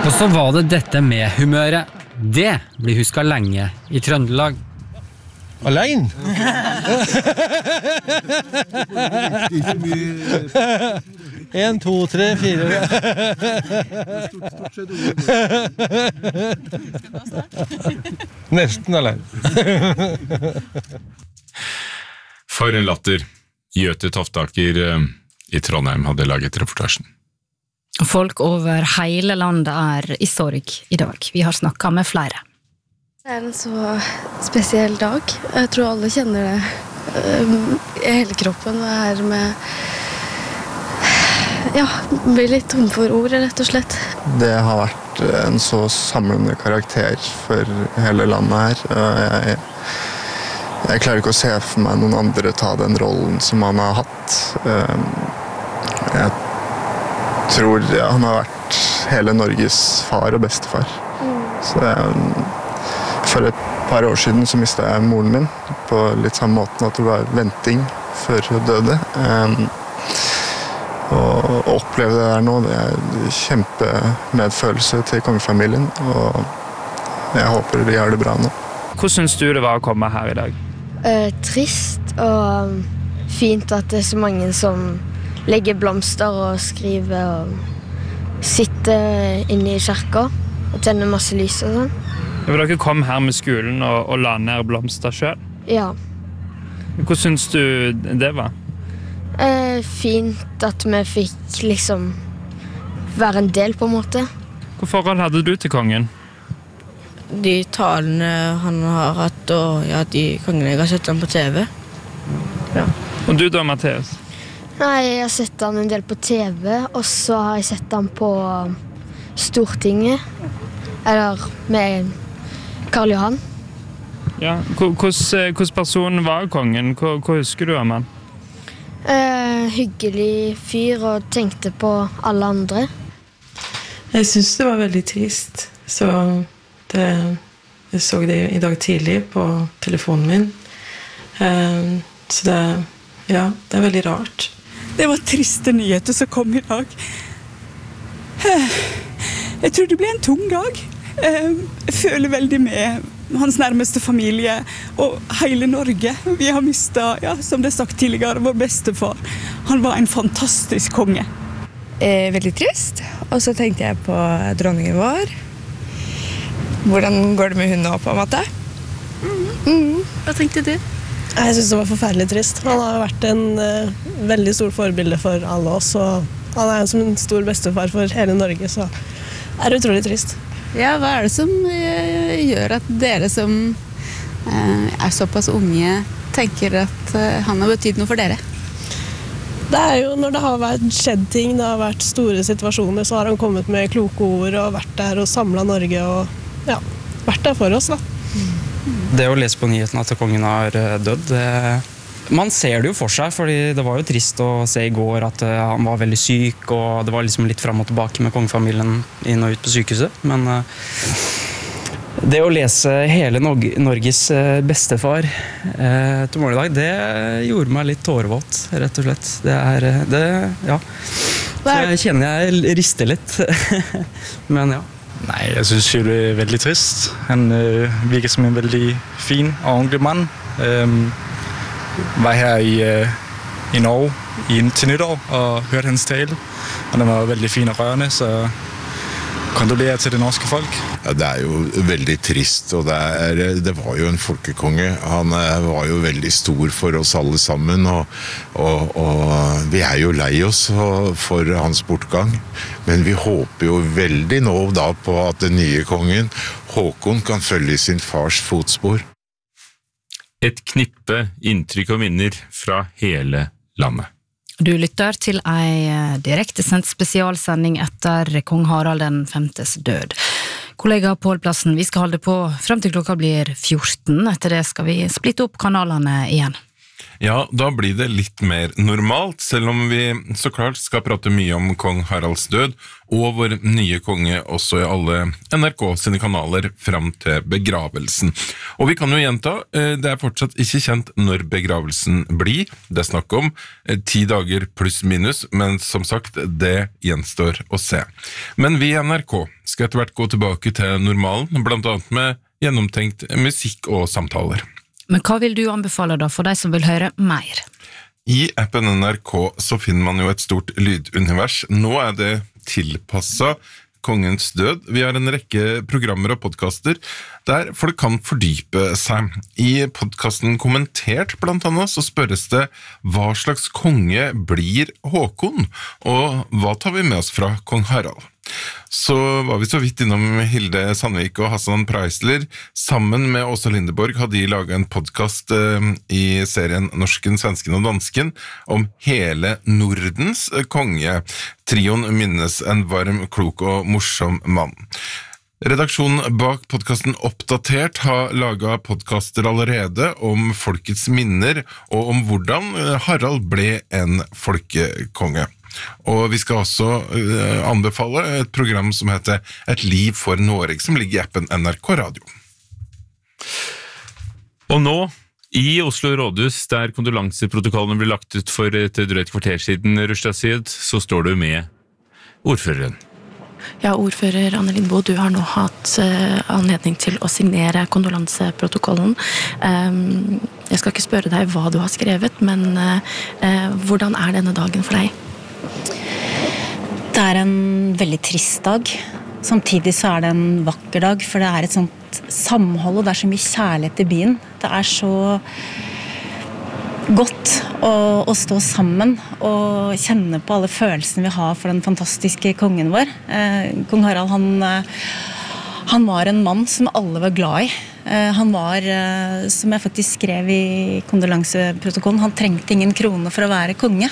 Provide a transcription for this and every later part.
Og så var det dette med humøret. Det blir husket lenge I Trøndelag. Alene? 1, 2, 3, 4. Nesten alene. For en latter. Gjøte Toftaker I Trondheim hadde laget reportasjen. Folk over hele landet I sorg I dag. Vi har snakket med flere. Det en så spesiell dag. Jeg tror alle kjenner det I hele kroppen. Det her med ja, blir litt tom for ord, rett og slett. Det har vært en så samlende karakter for hele landet her. Jeg klarer ikke å se for meg noen andre ta den rollen som han har hatt. Jeg tror han har vært hele Norges far og bestefar. Så for et par år siden så mistet jeg moren min på litt samme måten at det var venting før hun døde. Og å oppleve det der nå, det kjempemedfølelse til kongefamilien, og jeg håper de har det bra nå. Hvordan synes du det var å komme her I dag? Trist og fint at det så mange som legger blomster og skriver og sitter inne I kirka og tenner masse lys og sånn. Dere kom her med skolen og la ned blomster selv? Ja. Hvordan synes du det var? Fint at vi fikk liksom være en del på en måte. Hva forhold hadde du til kongen? De talene han har hatt, og ja, de kongene jeg har sett han på TV. Ja. Og du da, Mathias? Nei, jeg har sett han en del på TV, og så har jeg sett han på Stortinget, eller med Karl Johan. Ja, hvordan person var kongen? Hva husker du om han? Hyggelig fyr og tenkte på alle andre. Jeg synes det var veldig trist. Jeg så det I dag tidlig på telefonen min. Så det veldig rart. Det var triste nyheter som kom I dag. Jeg tror det ble en tung dag. Jeg føler veldig med hans nærmeste familie og hele Norge. Vi har mistet, ja, som det sagt tidligere, vår bestefar. Han var en fantastisk konge. Veldig trist. Og så tenkte jeg på dronningen vår. Hvordan går det med hun nå, på en måte? Hva tenkte du? Jeg synes det var forferdelig trist. Han har vært en veldig stor forbilde for alle oss, og han som en stor bestefar for hele Norge, så det utrolig trist. Ja, hva det som gjør at dere som såpass unge tenker at han har betydd noe for dere? Det jo når det har skjedd ting, det har vært store situasjoner, så har han kommet med kloke ord og vært der og samlet Norge og ja, vært der for oss da. Det å lese på nyheten at kongen har dødd, man ser det jo for seg, fordi det var jo trist å se I går at han var veldig syk, og det var liksom litt frem og tilbake med kongefamilien inn og ut på sykehuset. Men det å lese hele Norges bestefar til morgen I dag, det gjorde meg litt tårevåt, rett og slett. Ja. Så jeg kjenner jeg rister litt, men ja. Nej, jeg synes jo det veldig trist. Han virker som en veldig fin og ordentlig mann. Var her I Norge til nytår og hørte hans tale. Og den var veldig fin og rørende, så kondolerer til det norske folk. Ja, det jo veldig trist, og det var jo en folkekonge. Han var jo veldig stor for oss alle sammen, og vi jo lei oss for hans bortgang. Men vi håper jo veldig nå da på at den nye kongen, Håkon, kan følge sin fars fotspor. Et knippe inntrykk og minner fra hele landet. Du lytter til en direktesendt spesialsending etter kong Harald den 5.s død. Kollega Pål Plassen, vi skal holde på frem til klokka blir 14. Etter det skal vi splitte opp kanalene igjen. Ja, da blir det litt mer normalt, selv om vi så klart skal prate mye om kong Haralds død, og vår nye konge også i alle NRK sine kanaler frem til begravelsen. Og vi kan jo gjenta, det fortsatt ikke kjent når begravelsen blir, det er snakk om 10 dager pluss minus, men som sagt, det gjenstår å se. Men vi i NRK skal etter hvert gå tilbake til normalen, blant annet med gjennomtenkt musikk og samtaler. Men hva vil du anbefale da for de som vil høre mer? I appen NRK så finner man jo et stort lydunivers. Nå det tilpasset kongens død. Vi har en rekke programmer og podcaster der folk kan fordype seg. I podcasten Kommentert blant annet så spørres det hva slags konge blir Håkon, og hva tar vi med oss fra kong Harald? Så var vi så vidt innom Hilde Sandvik og Hassan Preisler. Sammen med Åsa Lindeborg hadde de laget en podcast i serien Norsken, Svensken og Dansken om hele Nordens konge. Trioen minnes en varm, klok og morsom mann. Redaksjonen bak podcasten Oppdatert har laget podcaster allerede om folkets minner og om hvordan Harald ble en folkekonge. Og vi skal også anbefale et program som heter Et liv for Norge, som ligger i appen NRK Radio. Og nå, i Oslo Rådhus, der kondolanseprotokollen ble lagt ut for et drøyt kvarter siden, Rushda Syed, så står du med ordføreren. Ja, ordfører Anne Lindboe, du har nå hatt anledning til å signere kondolanseprotokollen. Jeg skal ikke spørre deg hva du har skrevet, men hvordan denne dagen for deg? Det en veldig trist dag. Samtidig så det en vakker dag, for det et sånt samhold, og det så mye kjærlighet i byen. Det så godt å stå sammen og kjenne på alle følelsene vi har for den fantastiske kongen vår. Kong Harald, han var en mann som alle var glad i. Han var, som jeg faktisk skrev i kondolanseprotokollen, han trengte ingen krone for å være konge.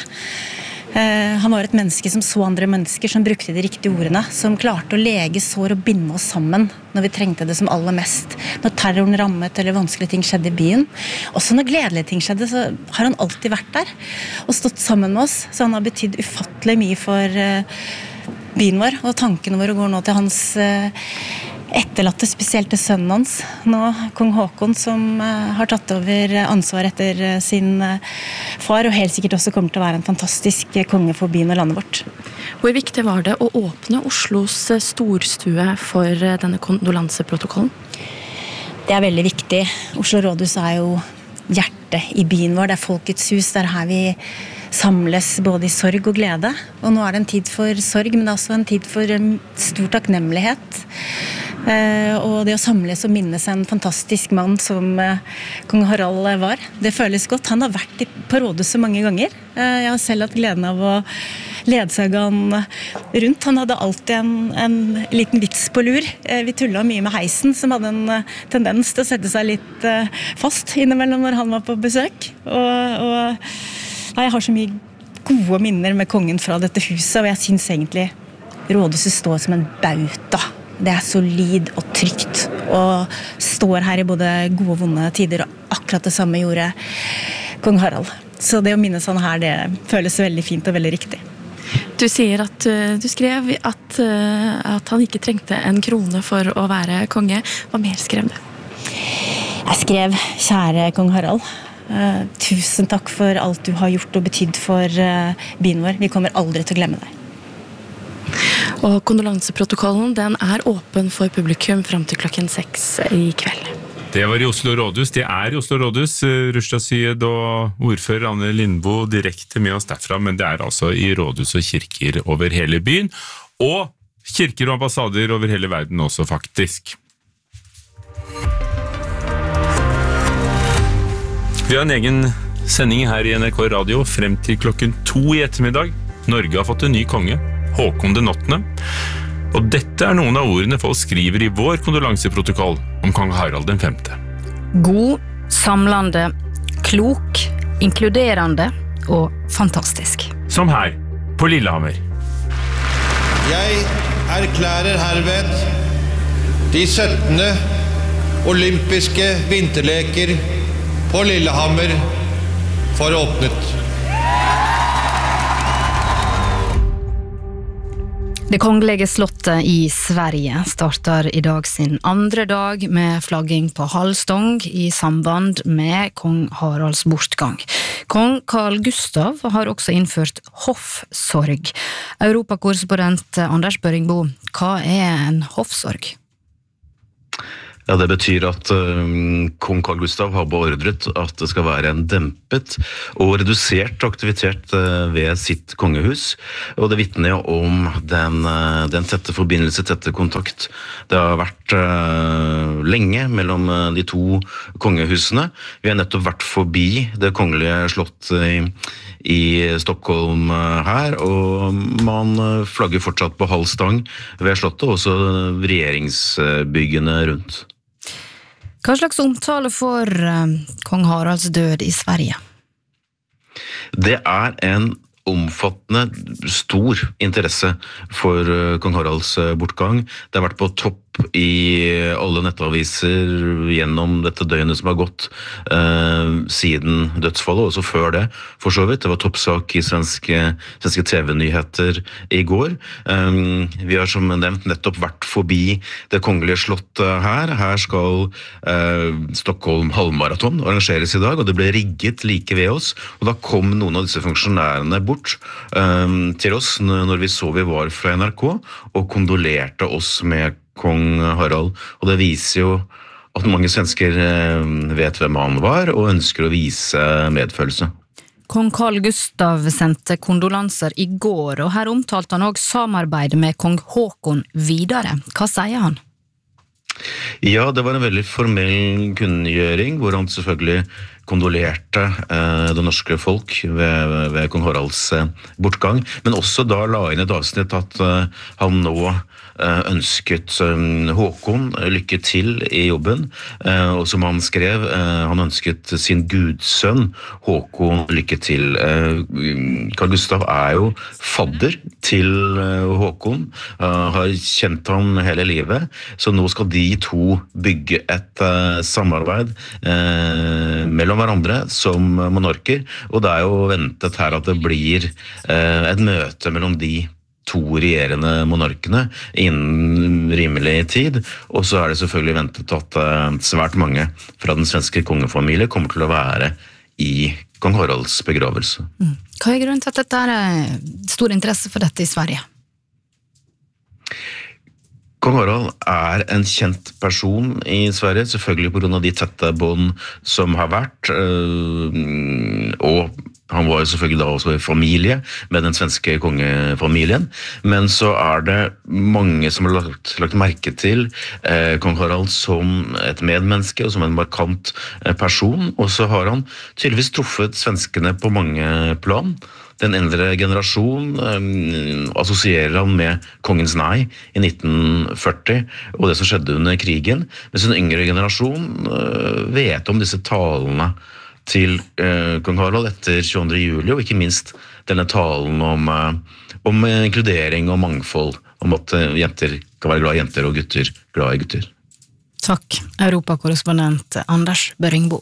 Han var et menneske som så andre mennesker, som brukte de riktige ordene, som klarte å lege sår og binde oss sammen når vi trengte det som aller mest. Når terroren rammet eller vanskelige ting skjedde i byen. Også når gledelige ting skjedde, så har han alltid vært der og stått sammen med oss. Så han har betydd ufattelig mye for byen vår, og tankene våre går nå til hans etterlatte, spesielt til sønnen hans, nå kong Håkon, som har tatt over ansvar etter sin far, og helt sikkert også kommer til å være en fantastisk konge for byen og landet vårt. Hvor viktig var det å åpne Oslos storstue for denne kondolanseprotokollen? Det veldig viktig. Oslo Rådhus jo hjertet i byen vår, det folkets hus, det her vi samles både i sorg og glede. Og nå det en tid for sorg, men det også en tid for stor takknemlighet. Og det å samles og minnes en fantastisk mann som kong Harald var, det føles godt. Han har vært på Rådhuset mange ganger. Jeg har selv hatt gleden av å ledsage han rundt. Han hadde alltid en liten vits på lur. Vi tullet mye med heisen, som hadde en tendens til å sette seg litt fast innimellom når han var på besøk. Jeg har så mye gode minner med kongen fra dette huset, og jeg synes egentlig Rådhuset står som en bauta. Det solid og trygt, og står her i både gode og vonde tider, og akkurat det samme gjorde kong Harald. Så det å minnes han her, det føles veldig fint og veldig riktig. Du sier at du skrev at han ikke trengte en krone for å være konge. Hva mer skrev du? Jeg skrev, kjære kong Harald, tusen takk for alt du har gjort og betydd for byen vår. Vi kommer aldri til å glemme deg. Og kondolanseprotokollen, den åpen for publikum frem til 6 i kveld. Det var i Oslo Rådhus. Det i Oslo Rådhus. Rushda Syed og ordfører Anne Lindboe direkte med oss derfra, men det altså i rådhus og kirker over hele byen, og kirker og ambassader over hele verden også, faktisk. Vi har en egen sending her i NRK Radio frem til 2 i ettermiddag. Norge har fått en ny konge, Håkon den 8. Og dette noen av ordene folk skriver i vår kondolanseprotokoll om kong Harald den 5. God, samlende, klok, inkluderende og fantastisk. Som her, på Lillehammer. Jeg erklærer herved de 17. olympiske vinterleker på Lillehammer for åpnet. Det kongelige slottet i Sverige starter i dag sin andre dag med flagging på halv stång i samband med kong Haralds bortgang. Kong Carl Gustav har også innført hoffsorg. Europakorrespondent Anders Børingbo, hva en hoffsorg? Ja, det betyr at kong Carl Gustav har beordret at det skal være en dempet og redusert aktivitet ved sitt kongehus, og det vitner jo om den tette forbindelse, tette kontakt. Det har vært lenge mellom de to kongehusene. Vi har nettopp vært forbi det kongelige slott i Stockholm her, og man flagger fortsatt på halv stang ved slottet, og også regjeringsbyggene rundt. Hva slags omtale for kong Haralds død i Sverige? Det er en omfattende, stor interesse for kong Haralds bortgang. Det har vært på topp i alle nettaviser gjennom dette døgnet som har gått siden dødsfallet, også før det, for så vidt. Det var toppsak i svenske TV-nyheter i går. Vi har som nevnt nettopp vært forbi det kongelige slottet her. Her skal Stockholm halvmaraton arrangeres i dag, og det ble rigget like ved oss. Og da kom noen av disse funksjonærene bort til oss når vi så vi var fra NRK, og kondolerte oss med kong Harald, og det viser jo at mange svensker vet hvem han var, og ønsker å vise medfølelse. Kong Carl Gustav sendte kondolanser i går, og her omtalte han også samarbeidet med kong Håkon videre. Hva sier han? Ja, det var en veldig formell kunngjøring, hvor han selvfølgelig kondolerte det norske folk ved kong Haralds bortgang, men også da la inn et avsnitt at han nå ønsket Håkon lykke til i jobben, og som han skrev, han ønsket sin gudsønn Håkon lykke til. Carl Gustav er jo fadder til Håkon, har kjent han hele livet, så nå skal de to bygge et samarbeid mellom hverandre som monarker, og det er jo ventet her at det blir et møte mellom de to regjerende monarkene innen rimelig tid, og så er det selvfølgelig ventet at svært mange fra den svenske kongefamilie kommer til å være i kong Haralds begravelse. Hva er grunnen til at dette er stor interesse for dette i Sverige? Kong Harald er en kjent person i Sverige, selvfølgelig på grunn av de tette bånd som har vært, og han var jo selvfølgelig da også i familie med den svenske kongefamilien, men så er det mange som har lagt merke til kong Harald som et medmenneske og som en markant person, og så har han tydeligvis truffet svenskene på mange plan. Den eldre generasjon assosierer han med kongens nei i 1940 og det som skjedde under krigen, mens den yngre generasjon vet om disse talene til kong Harald etter 22. juli, og ikke minst denne talen om inkludering og mangfold, om at jenter kan være glad i jenter og gutter glad i gutter. Takk, Europakorrespondent Anders Børingbo.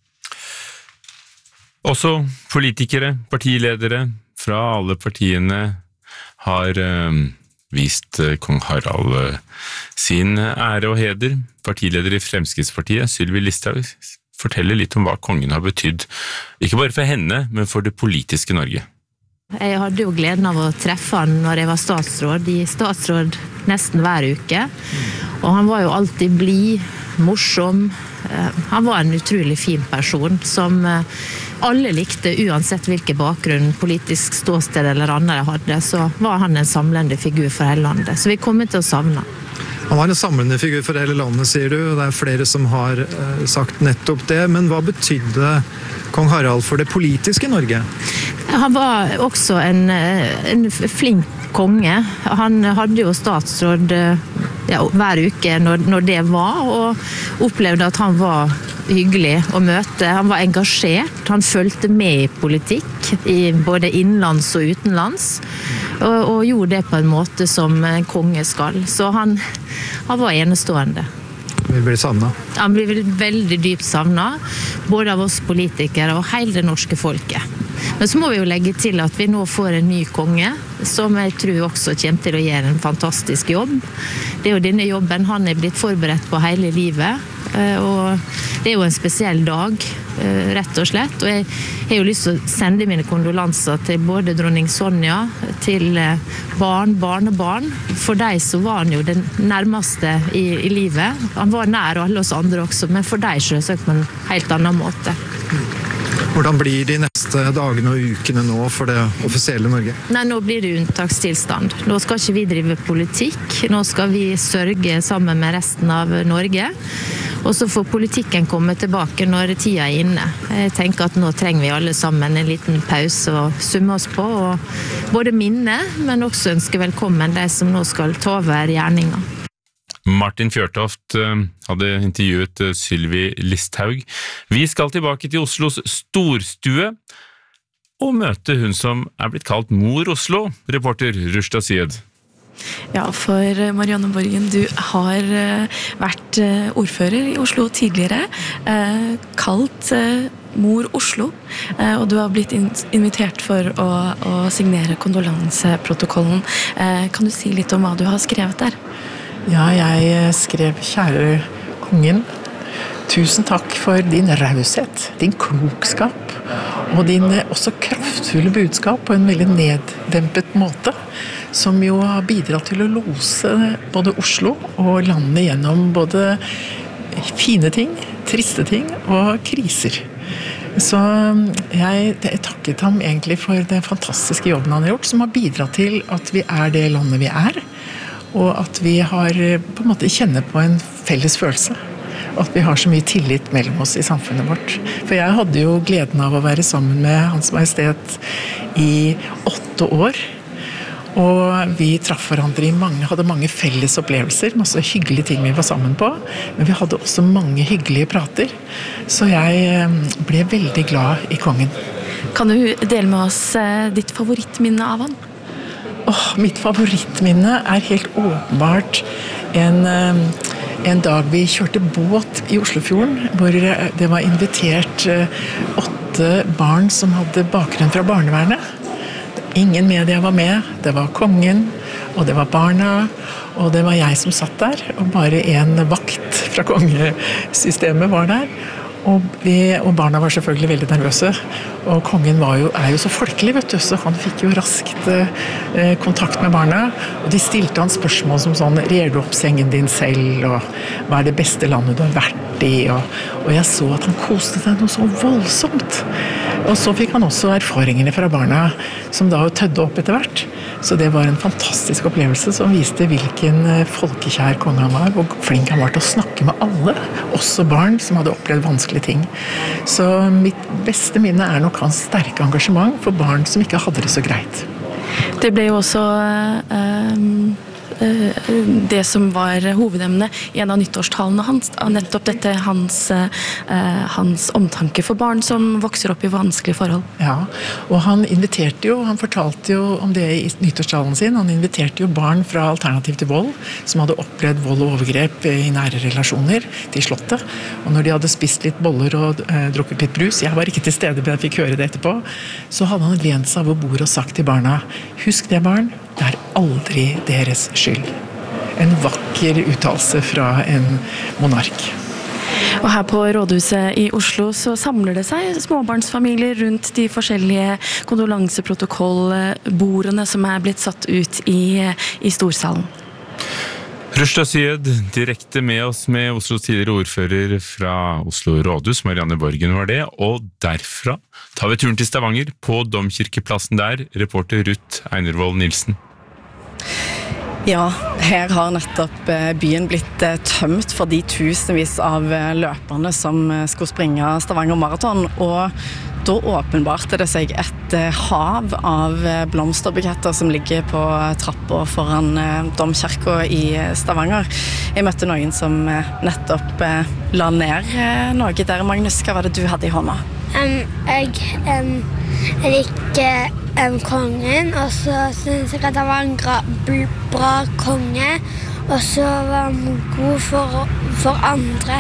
Også politikere, partiledere fra alle partiene har vist kong Harald sin ære og heder. Partileder i Fremskrittspartiet, Sylvi Listhaug, forteller litt om hva kongen har betydd, ikke bare for henne, men for det politiske Norge. Jeg hadde jo gleden av å treffe han når jeg var statsråd, i statsråd nesten hver uke. Og han var jo alltid blid, morsom. Han var en utrolig fin person som alle likte, uansett hvilken bakgrunn, politisk ståsted eller annet jeg hadde, så var han en samlende figur for hele landet. Så vi kommer til å savne han. Han var en samlende figur for hele landet, sier du, og det er flere som har sagt nettopp det. Men hva betydde kong Harald for det politiske Norge? Han var også en flink konge. Han hadde jo statsråd hver uke når det var, og opplevde at han var hyggelig å møte. Han var engasjert, han fulgte med i politikk, både innenlands og utenlands, og gjorde det på en måte som en konge skal. Så han var enestående. vil bli savnet? Han blir veldig dypt savnet, både av oss politikere og hele det norske folket. Men så må vi jo legge til at vi nå får en ny konge, som jeg tror også kommer til å gjøre en fantastisk jobb. Det er jo denne jobben han er blitt forberedt på hele livet, og det er jo en spesiell dag, rett og slett. Og jeg har jo lyst til å sende mine kondolanser til både dronning Sonja, til barn, barnebarn. For deg så var han jo den nærmeste i livet. Han var nær alle oss andre også, men for deg selvsagt på en helt annen måte. Hvordan blir de neste dagene og ukene nå for det offisielle Norge? Nei, nå blir det unntakstilstand. Nå skal ikke vi drive politikk. Nå skal vi sørge sammen med resten av Norge. Og så får politikken komme tilbake når tida er inne. Jeg tenker at nå trenger vi alle sammen en liten pause og summe oss på. Og både minne, men også ønske velkommen de som nå skal ta over gjerninga. Martin Fjørtoft hadde intervjuet Sylvi Listhaug. Vi skal tilbake til Oslos storstue og møte hun som er blitt kalt Mor Oslo, reporter Rushda Syed. Ja, for Marianne Borgen, du har vært ordfører i Oslo tidligere, kalt Mor Oslo, og du har blitt invitert for å signere kondolanseprotokollen. Kan du si litt om hva du har skrevet der? Ja, jeg skrev kjære kongen, tusen takk for din raushet, din klokskap og din også kraftfulle budskap på en veldig neddempet måte, som jo har bidratt til å lose både Oslo og landet gjennom både fine ting, triste ting og kriser. Så jeg takket ham egentlig for den fantastiske jobben han har gjort, som har bidratt til at vi er det landet vi er, og at vi har på en måte kjenner på en felles følelse. Og at vi har så mye tillit mellom oss i samfunnet vårt. For jeg hadde jo gleden av å være sammen med Hans Majestet i 8 år. Og vi traff hverandre hadde mange felles opplevelser, masse hyggelige ting vi var sammen på. Men vi hadde også mange hyggelige prater. Så jeg ble veldig glad i kongen. Kan du dele med oss ditt favorittminne av han? Mitt favorittminne er helt åpenbart en dag vi kjørte båt i Oslofjorden, hvor det var invitert 8 barn som hadde bakgrunn fra barnevernet. Ingen media var med, det var kongen, og det var barna, og det var jeg som satt der, og bare en vakt fra kongesystemet var der. Og barna var selvfølgelig veldig nervøse, og kongen er jo så folkelig, vet du, så han fikk jo raskt kontakt med barna, og de stilte han spørsmål som sånn, rer du opp sengen din selv, og hva er det beste landet du har vært i, og jeg så at han koste seg noe så voldsomt. Og så fikk han også erfaringene fra barna, som da tødde opp etter hvert. Så det var en fantastisk opplevelse som viste hvilken folkekjær konge han var, og flink han var til å snakke med alle, også barn som hadde opplevd vanskelige ting. Så mitt beste minne er nok hans sterke engasjement for barn som ikke hadde det så greit. Det ble jo også det som var hovedemne i en av nyttårstalene hans, nettopp dette hans omtanke for barn som vokser opp i vanskelige forhold. Ja, og han fortalte jo om det i nyttårstalen sin, han inviterte jo barn fra Alternativ til vold, som hadde opplevd vold og overgrep i nære relasjoner til slottet, og når de hadde spist litt boller og drukket litt brus, jeg var ikke til stede, men jeg fikk høre det etterpå, så hadde han lent seg over bordet og sagt til barna, husk det barn, det er aldri deres skyld. En vakker uttalelse fra en monark. Og her på Rådhuset i Oslo så samler det seg småbarnsfamilier rundt de forskjellige kondolanseprotokollbordene som er blitt satt ut i storsalen. Rushda Syed, direkte med oss med Oslos tidligere ordfører fra Oslo Rådhus, Marianne Borgen var det, og derfra tar vi turen til Stavanger på Domkirkeplassen der, reporter Ruth Einervold Nilsen. Ja, her har nettopp byen blitt tømt for de tusenvis av løperne som skulle springe Stavanger Marathon, og da åpenbarte det seg et hav av blomsterbuketter som ligger på trappa foran Domkirka i Stavanger. Jeg møtte noen som nettopp la ned noe der. Magnus, hva var det du hadde i hånda? Jeg liker kongen, og så synes jeg at han var en bra konge, og så var han god for andre.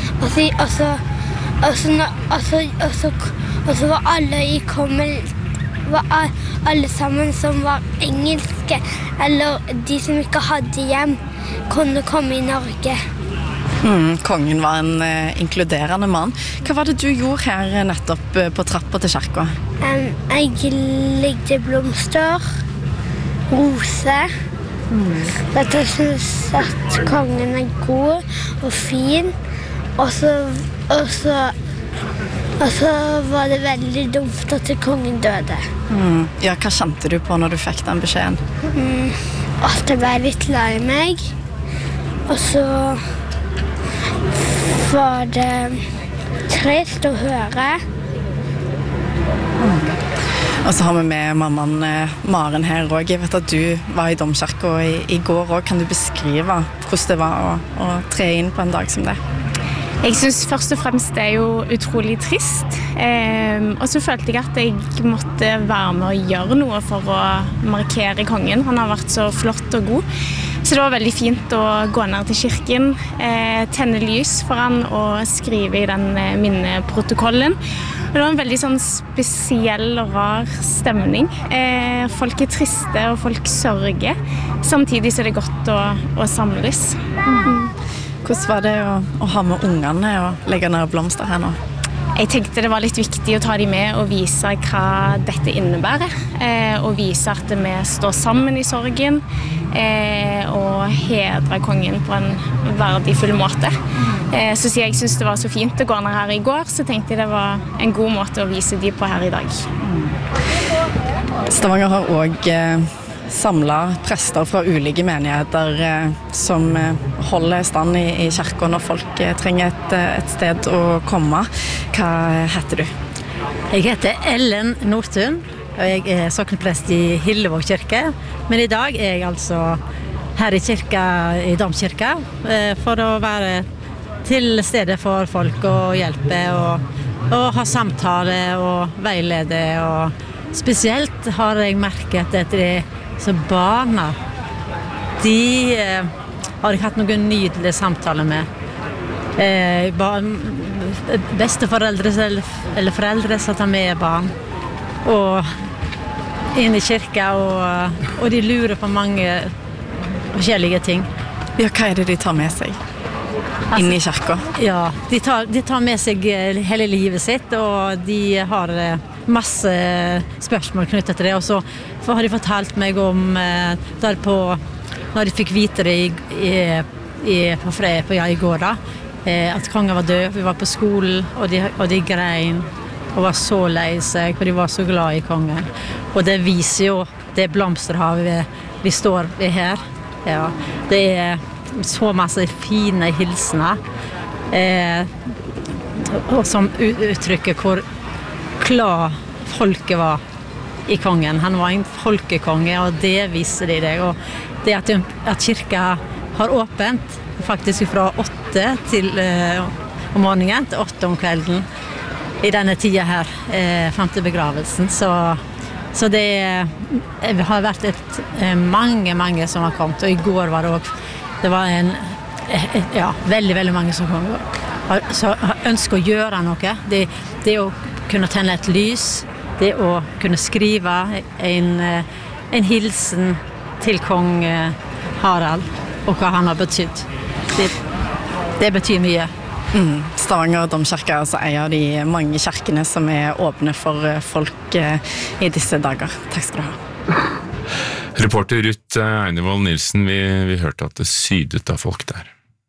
Og så var alle i kommen alle sammen som var engelske, eller de som ikke hadde hjem, kunne komme i Norge. Kongen var en inkluderende mann. Hva var det du gjorde her nettopp på trappa til kirka? Jeg legde blomster, roser. Jeg synes at kongen er god og fin, og så var det veldig dumt at kongen døde. Ja, hva kjente du på når du fikk den beskjeden? At jeg ble litt lei meg, og så var det trist å høre. Og så har vi med mammaen Maren her også. Jeg vet at du var i domkirka i går også. Kan du beskrive hvordan det var å tre inn på en dag som det? Jeg synes først og fremst det er jo utrolig trist. Og så følte jeg at jeg måtte være med å gjøre noe for å markere kongen. Han har vært så flott og god. Så det var veldig fint å gå ned til kirken, tenne lys for han og skrive i den minneprotokollen. Og det var en veldig sånn spesiell og rar stemning. Folk er triste og folk sørger. Samtidig så er det godt å samles. Hvordan var det å ha med ungene og legge ned blomster her nå? Jeg tenkte det var litt viktig å ta dem med og vise hva dette innebærer. Og vise at vi står sammen i sorgen og hedre kongen på en verdifull måte. Så siden jeg synes det var så fint å gå ned her i går, så tenkte jeg det var en god måte å vise dem på her i dag. Stavanger har også samlet prester fra ulike menigheter som holder stand i kirken når folk trenger et sted å komme. Hva heter du? Jeg heter Ellen Nordtun, og jeg er sokneprest i Hillevåg kirke. Men i dag er jeg altså her i kirka, i domkirka, for å være til stedet for folk og hjelpe og ha samtale og veilede. Og spesielt har jeg merket at så barna, de har jeg hatt noen nydelige samtaler med. Besteforeldre eller foreldre som tar med barn og inn i kirka, og de lurer på mange forskjellige ting. Ja, hva er det de tar med seg inn i kirka? Ja, de tar med seg hele livet sitt, og de har masse spørsmål knyttet til det, og så har de fortalt meg om når de fikk vite det i går da, at kongen var død. Vi var på skolen, og de grein og var så lei seg, for de var så glad i kongen. Og det viser jo det blomsterhavet vi står ved her. Ja, det er så masse fine hilsener, og som uttrykker hvor klar folket var i kongen. Han var en folkekonge, og det viser de deg. Og det at kirka har åpent, faktisk fra 8 om morgenen til 8 om kvelden, i denne tida her, frem til begravelsen. Så det har vært mange som har kommet, og i går var det også, veldig, veldig mange som kom. Så ønsker å gjøre noe. Det å kunne tenne et lys, det å kunne skrive en hilsen til kong Harald, og hva han har betydd. Det betyr mye. Stavanger domkirke er altså en av de mange kirkene som er åpne for folk i disse dager. Takk skal du ha. Reporter Ruth Einevold Nilsen, vi hørte at det sydet av folk der.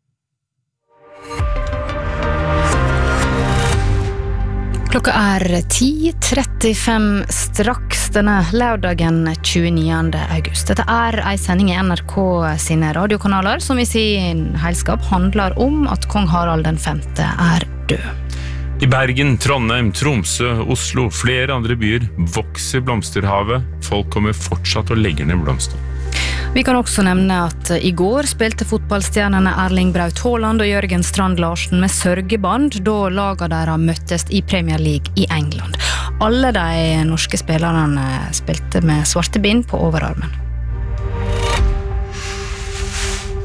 Klokka er 10:35 straks denne lørdagen 29. august. Dette er en sending i NRK sine radiokanaler som i sin helskap handler om at kong Harald den 5. er død. I Bergen, Trondheim, Tromsø, Oslo, flere andre byer vokser blomsterhavet. Folk kommer fortsatt og legger ned blomster. Vi kan også nevne at i går spilte fotballstjernene Erling Braut Haaland og Jørgen Strand Larsen med sørgeband da laget deres møttes i Premier League i England. Alle de norske spillerne spilte med svarte bind på overarmen.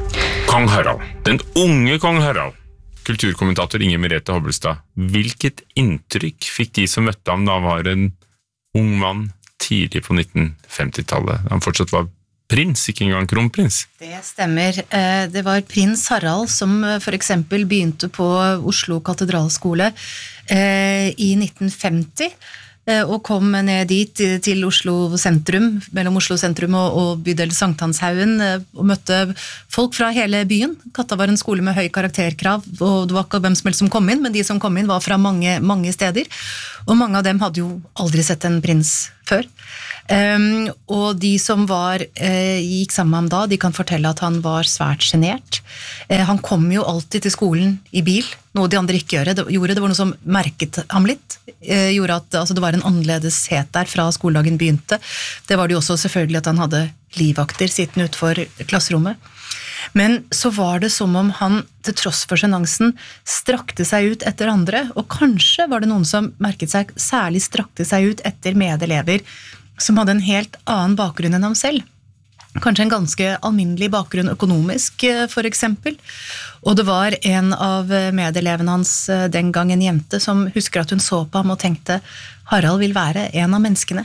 Kong Harald, den unge kong Harald. Kulturkommentator Inger Merete Hobbelstad, hvilket inntrykk fikk de som møtte ham da han var en ung mann tidlig på 1950-tallet? Han fortsatt var prins, ikke engang kronprins. Det stemmer. Det var prins Harald som for eksempel begynte på Oslo katedralskole i 1950, og kom ned dit til Oslo sentrum, mellom Oslo sentrum og bydel Sankthanshaugen, og møtte folk fra hele byen. Katta var en skole med høy karakterkrav, og det var ikke hvem som helst som kom inn, men de som kom inn var fra mange, mange steder, og mange av dem hadde jo aldri sett en prins før. Og de som gikk sammen med ham da, de kan fortelle at han var svært genert. Han kom jo alltid til skolen i bil, noe de andre ikke gjorde. Det var noe som merket ham litt, gjorde at det var en annerledeshet der fra skoledagen begynte. Det var det jo også selvfølgelig at han hadde livvakter sittende utenfor klasserommet. Men så var det som om han, til tross for sjenansen, strakte seg ut etter andre, og kanskje var det noen som merket seg særlig strakte seg ut etter medelever som hadde en helt annen bakgrunn enn ham selv. Kanskje en ganske alminnelig bakgrunn økonomisk, for eksempel. Og det var en av medelevene hans, den gang en jente, som husker at hun så på ham og tenkte, Harald vil være en av menneskene.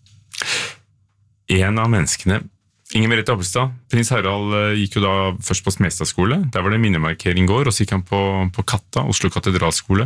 En av menneskene. Inger Merete Hobbelstad, prins Harald gikk jo da først på Smestadskole, der var det minnemarkering går, og så gikk han på Katta, Oslo katedralskole,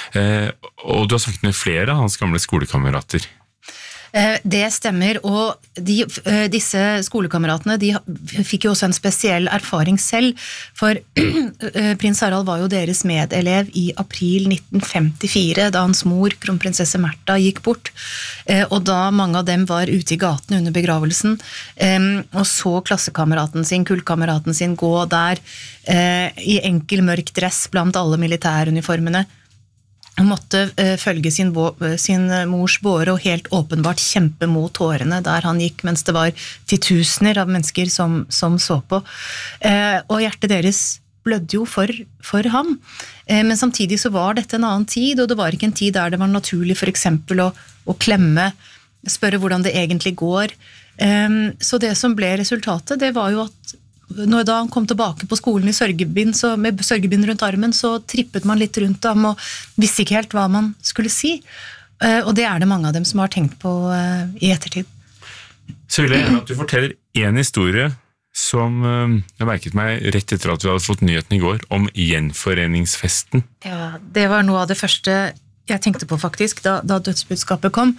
og du har sagt med flere av hans gamle skolekamerater. Det stemmer, og disse skolekameratene, de fikk jo også en spesiell erfaring selv, for prins Harald var jo deres medelev i april 1954, da hans mor, kronprinsesse Märtha, gikk bort, og da mange av dem var ute i gaten under begravelsen, og så klassekameraten sin, kullkameraten sin, gå der i enkel mørk dress blant alle militæruniformene, Han måtte følge sin mors båre og helt åpenbart kjempe mot tårene der han gikk, mens det var titusener av mennesker som så på. Og hjertet deres blødde jo for ham. Men samtidig så var dette en annen tid, og det var ikke en tid der det var naturlig for eksempel å klemme, spørre hvordan det egentlig går. Så det som ble resultatet, det var jo at da han kom tilbake på skolen med sørgebind rundt armen, så trippet man litt rundt ham og visste ikke helt hva man skulle si. Og det er det mange av dem som har tenkt på i ettertid. Så vil jeg gjerne at du forteller en historie som jeg merket meg rett etter at vi hadde fått nyheten i går, om gjenforeningsfesten. Ja, det var noe av det første jeg tenkte på faktisk, da dødsbudskapet kom.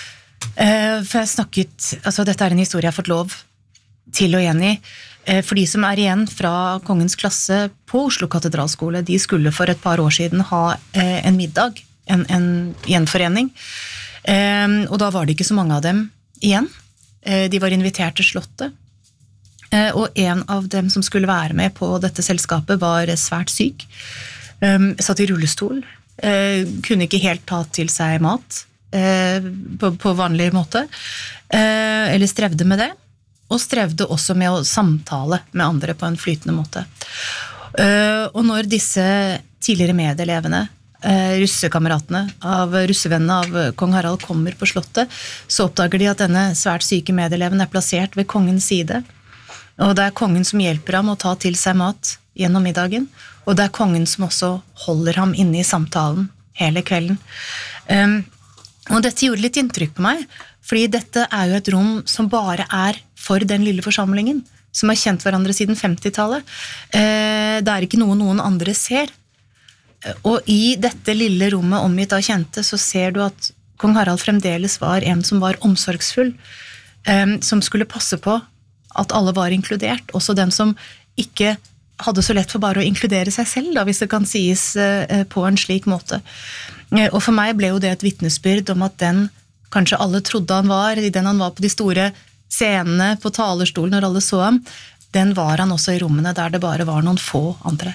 For jeg snakket, dette er en historie jeg har fått lov til å gjengi. For de som er igjen fra kongens klasse på Oslo katedralskole, de skulle for et par år siden ha en middag, en gjenforening. Og da var det ikke så mange av dem igjen. De var invitert til slottet. Og en av dem som skulle være med på dette selskapet var svært syk. Satt i rullestol. Kunne ikke helt ta til seg mat på vanlig måte. Eller strevde med det. Og strevde også med å samtale med andre på en flytende måte. Og når disse tidligere medelevene, russevennene av kong Harald kommer på slottet, så oppdager de at denne svært syke medeleven er plassert ved kongens side. Og det er kongen som hjelper ham å ta til seg mat gjennom middagen, og det er kongen som også holder ham inne i samtalen hele kvelden. Og dette gjorde litt inntrykk på meg, fordi dette er jo et rom som bare er for den lille forsamlingen, som har kjent hverandre siden 50-tallet. Det er ikke noen andre ser. Og i dette lille rommet omgitt av kjente, så ser du at kong Harald fremdeles var en som var omsorgsfull, som skulle passe på at alle var inkludert, også den som ikke hadde så lett for bare å inkludere seg selv, da, hvis det kan sies på en slik måte. Og for meg ble jo det et vitnesbyrd om at den kanskje alle trodde han var, i den han var på de store scenene, på talerstolen når alle så ham, den var han også i rommene der det bare var noen få andre.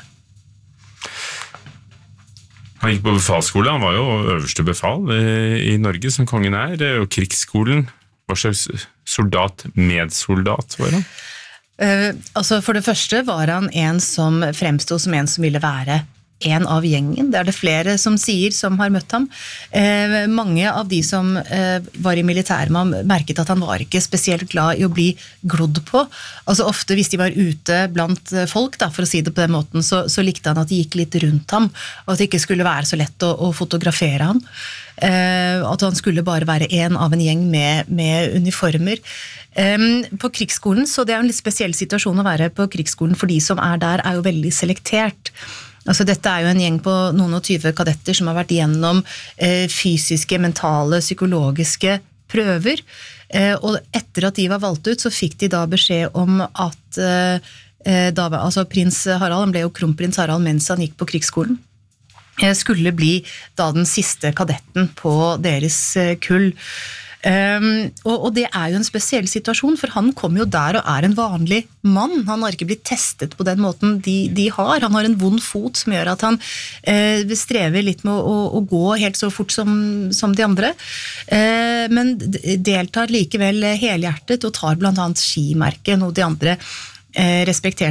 Han gikk på befalsskole, han var jo øverste befal i Norge, som kongen er, og krigsskolen. Hva slags medsoldat var han? For det første var han en som fremstod som en som ville være en av gjengen. Det det flere som sier, som har møtt ham. Mange av de som var i militæret med ham merket at han var ikke spesielt glad i å bli glodd på. Altså ofte hvis de var ute blant folk, da, for å si det på den måten, så likte han at de gikk litt rundt ham, og at det ikke skulle være så lett å fotografere ham. At han skulle bare være en av en gjeng med uniformer. På krigsskolen, så det en litt spesiell situasjon å være på krigsskolen, for de som der jo veldig selektert. Altså dette jo en gjeng på noen og 20 kadetter som har vært gjennom fysiske, mentale, psykologiske prøver, og etter at de var valgt ut, så fikk de da beskjed om at altså prins Harald, han ble jo kronprins Harald mens han gikk på krigsskolen, skulle bli da den siste kadetten på deres kull. Og det jo en spesiell situasjon, for han kom jo der og en vanlig mann. Han har ikke blitt testet på den måten de har. Han har en vond fot som gjør at han strever litt med å gå helt så fort som de andre. Men deltar likevel helhjertet og tar blant annet skimerke, noe de andre respekterte.